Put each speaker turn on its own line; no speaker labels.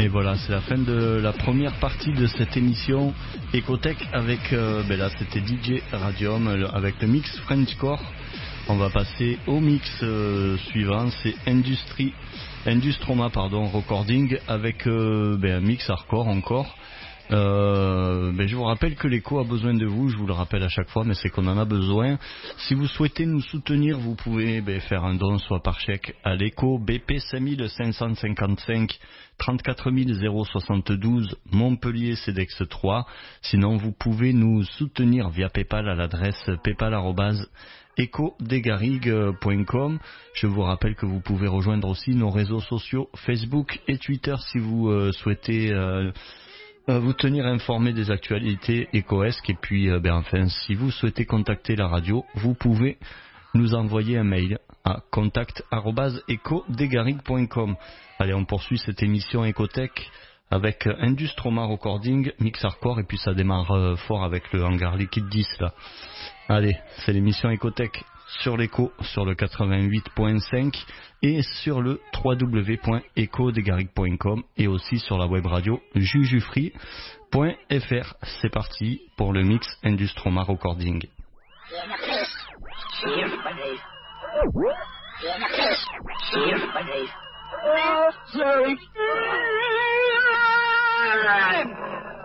Et voilà, c'est la fin de la première partie de cette émission Ecotech avec, là c'était DJ Radium avec le mix Frenchcore. On va passer au mix suivant, c'est Industroma Recording avec un mix hardcore encore. Je vous rappelle que l'écho a besoin de vous, je vous le rappelle à chaque fois, mais c'est qu'on en a besoin. Si vous souhaitez nous soutenir, vous pouvez faire un don, soit par chèque à l'écho, BP 5555 34 072 Montpellier CEDEX 3. Sinon, vous pouvez nous soutenir via PayPal à l'adresse paypal@ecodesgarrigues.com. Je vous rappelle que vous pouvez rejoindre aussi nos réseaux sociaux Facebook et Twitter si vous souhaitez vous tenir informé des actualités EcoESC. Et puis enfin, si vous souhaitez contacter la radio, vous pouvez nous envoyer un mail à contact@ecodesgarrigues.com. Allez, on poursuit cette émission Ecotech avec Industroma Recording, Mix Hardcore, et puis ça démarre fort avec le Hangar Liquid 10 là. Allez, c'est l'émission Ecotech sur l'écho, sur le 88.5 et sur le www.ecodesgarrigues.com et aussi sur la web radio jujufree.fr. C'est parti pour le mix Industroma Recording.